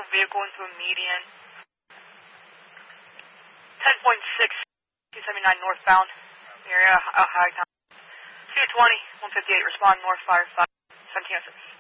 vehicle into a median. 10.6, 279 northbound, area, high time. 220, 158, respond north, fire 5, 1706.